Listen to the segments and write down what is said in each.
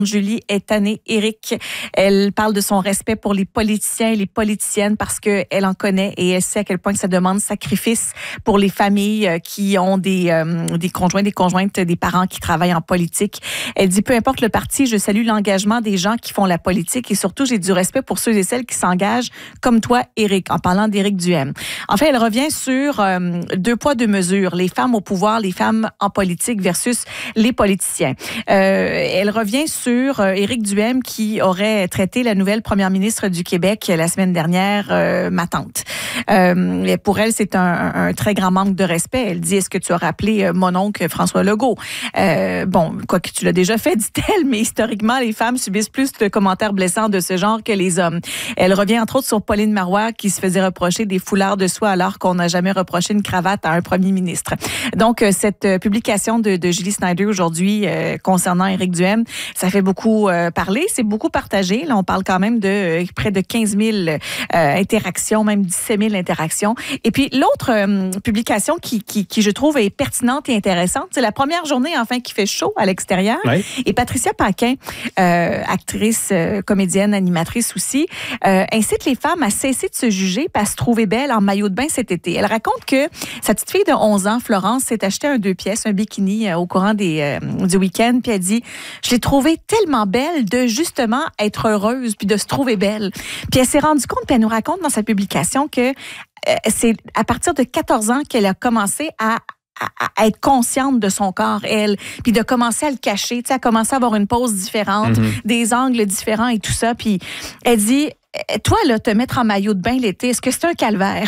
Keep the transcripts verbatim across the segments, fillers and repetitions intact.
Julie est tannée, Éric. Elle parle de son respect pour les politiciens et les politiciennes parce qu'elle en connaît et elle sait à quel point que ça demande sacrifice pour les familles qui ont des, euh, des conjoints, des conjointes, des parents qui travaillent en politique. Elle dit, peu importe le parti, je salue l'engagement des gens qui font la politique et surtout, j'ai du respect pour ceux et celles qui s'engagent comme toi, Éric, en parlant d'Éric Duhem. En fait, elle revient sur euh, deux poids, deux mesures. Les femmes au pouvoir, les femmes en politique versus les politiciens. Euh, elle revient sur sur Éric Duhem qui aurait traité la nouvelle première ministre du Québec la semaine dernière, euh, ma tante. Euh, pour elle, c'est un, un très grand manque de respect. Elle dit, est-ce que tu as rappelé mon oncle François Legault? Euh, bon, quoi que tu l'as déjà fait, dit-elle, mais historiquement, les femmes subissent plus de commentaires blessants de ce genre que les hommes. Elle revient entre autres sur Pauline Marois qui se faisait reprocher des foulards de soie alors qu'on n'a jamais reproché une cravate à un premier ministre. Donc, cette publication de, de Julie Snyder aujourd'hui euh, concernant Éric Duhem, ça fait beaucoup euh, parler, c'est beaucoup partagé. Là, on parle quand même de euh, près de quinze mille euh, interactions, même dix-sept mille interactions. Et puis, l'autre euh, publication qui, qui, qui, je trouve, est pertinente et intéressante, c'est la première journée, enfin, qui fait chaud à l'extérieur. Oui. Et Patricia Paquin, euh, actrice, euh, comédienne, animatrice aussi, euh, incite les femmes à cesser de se juger et à se trouver belle en maillot de bain cet été. Elle raconte que sa petite fille de onze ans, Florence, s'est acheté un deux pièces, un bikini euh, au courant des, euh, du week-end, puis elle dit, je l'ai trouvé tellement belle de justement être heureuse puis de se trouver belle. Puis elle s'est rendue compte, puis elle nous raconte dans sa publication que euh, c'est à partir de quatorze ans qu'elle a commencé à à être consciente de son corps, elle, puis de commencer à le cacher, tu sais, à commencer à avoir une pose différente, mm-hmm. des angles différents et tout ça. Puis elle dit, toi, là, te mettre en maillot de bain l'été, est-ce que c'est un calvaire?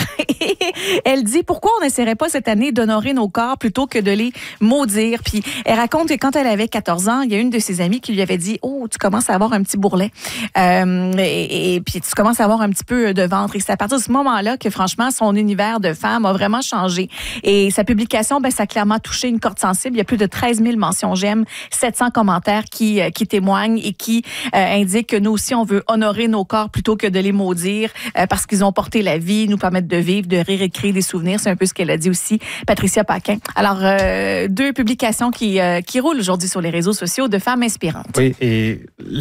Elle dit, pourquoi on n'essaierait pas cette année d'honorer nos corps plutôt que de les maudire? Puis elle raconte que quand elle avait quatorze ans, il y a une de ses amies qui lui avait dit, oh, tu commences à avoir un petit bourrelet. Euh, et, et puis tu commences à avoir un petit peu de ventre. Et c'est à partir de ce moment-là que, franchement, son univers de femme a vraiment changé. Et sa publication, ben, ça a clairement touché une corde sensible. Il y a plus de treize mille mentions j'aime, sept cents commentaires qui, qui témoignent et qui euh, indiquent que nous aussi, on veut honorer nos corps plutôt que de les maudire euh, parce qu'ils ont porté la vie, nous permettent de vivre, de rire et de créer des souvenirs. C'est un peu ce qu'elle a dit aussi, Patricia Paquin. Alors, euh, deux publications qui, euh, qui roulent aujourd'hui sur les réseaux sociaux de femmes inspirantes. Oui, et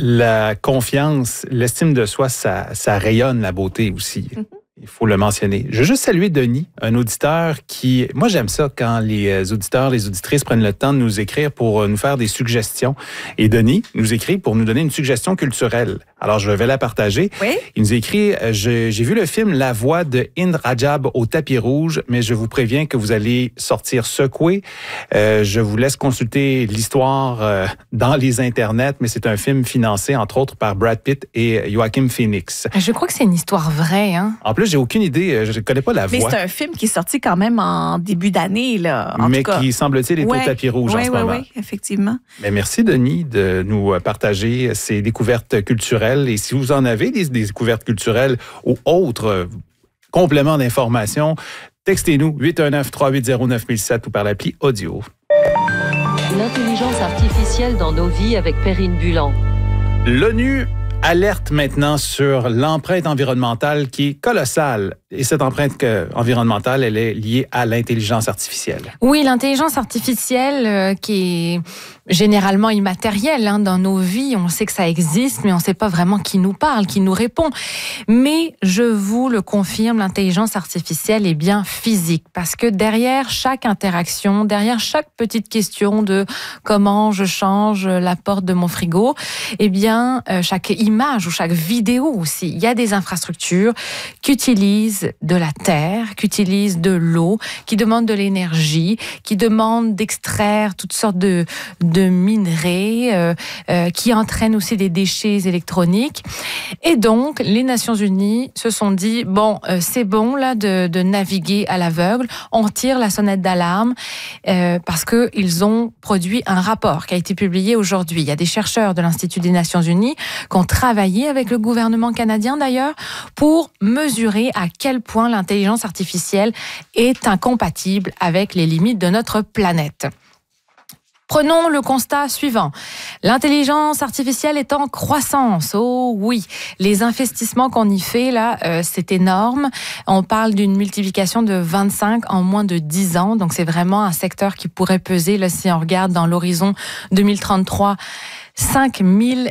la confiance, l'estime de soi, ça, ça rayonne la beauté aussi. Mm-hmm. Il faut le mentionner. Je veux juste saluer Denis, un auditeur qui... Moi, j'aime ça quand les auditeurs, les auditrices prennent le temps de nous écrire pour nous faire des suggestions. Et Denis nous écrit pour nous donner une suggestion culturelle. Alors, je vais la partager. Oui? Il nous écrit, je, j'ai vu le film La Voix de Ind Rajab au tapis rouge, mais je vous préviens que vous allez sortir secoué. Euh, je vous laisse consulter l'histoire euh, dans les internets, mais c'est un film financé, entre autres, par Brad Pitt et Joaquin Phoenix. Je crois que c'est une histoire vraie, hein? En plus, j'ai aucune idée, je ne connais pas la voix. Mais c'est un film qui est sorti quand même en début d'année, là. En mais tout cas. qui, semble-t-il, est ouais, au tapis rouge ouais, en ce ouais, moment. Oui, effectivement. Mais merci, Denis, de nous partager ces découvertes culturelles. Et si vous en avez des, des découvertes culturelles ou autres euh, compléments d'information, textez-nous huit un neuf, trois huit zéro, neuf mille sept ou par l'appli audio. L'intelligence artificielle dans nos vies avec Perrine Bulan. L'ONU alerte maintenant sur l'empreinte environnementale qui est colossale. Et cette empreinte environnementale, elle est liée à l'intelligence artificielle. Oui, l'intelligence artificielle euh, qui est généralement immatérielle hein, dans nos vies. On sait que ça existe, mais on ne sait pas vraiment qui nous parle, qui nous répond. Mais je vous le confirme, l'intelligence artificielle est bien physique. Parce que derrière chaque interaction, derrière chaque petite question de comment je change la porte de mon frigo, eh bien, euh, chaque image ou chaque vidéo aussi, il y a des infrastructures qui utilisent de la terre, qui utilisent de l'eau, qui demandent de l'énergie, qui demandent d'extraire toutes sortes de, de minerais, euh, euh, qui entraînent aussi des déchets électroniques. Et donc, les Nations Unies se sont dit, bon, euh, c'est bon là de, de naviguer à l'aveugle, on tire la sonnette d'alarme euh, parce qu'ils ont produit un rapport qui a été publié aujourd'hui. Il y a des chercheurs de l'Institut des Nations Unies qui ont travaillé avec le gouvernement canadien d'ailleurs pour mesurer à quel point l'intelligence artificielle est incompatible avec les limites de notre planète. Prenons le constat suivant. L'intelligence artificielle est en croissance. Oh oui, les investissements qu'on y fait, là, euh, c'est énorme. On parle d'une multiplication de vingt-cinq en moins de dix ans. Donc, c'est vraiment un secteur qui pourrait peser, là, si on regarde dans l'horizon deux mille trente-trois, cinq mille